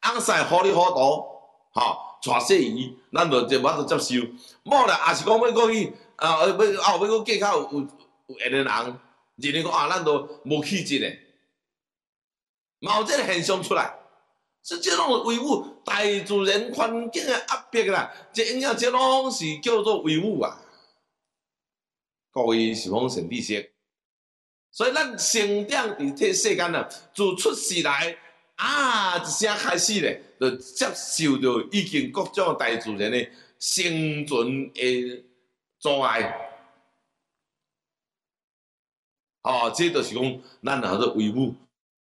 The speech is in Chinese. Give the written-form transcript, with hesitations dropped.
翁婿糊里糊涂，吼，娶细姨，咱就无法度接受。某啦，也是讲要过去，要搁嫁较有缘的人，认为讲啊，咱都无气质的，嘛有这个现象出来。所以这种维护大自然环境的压迫啦，这影响这拢是叫做维护啊。各位是否先知识？所以咱成长伫这世间啊，自出世来啊一声开始咧，就接受着已经各种大自然的生存的阻碍。哦，这就是讲咱叫做维护。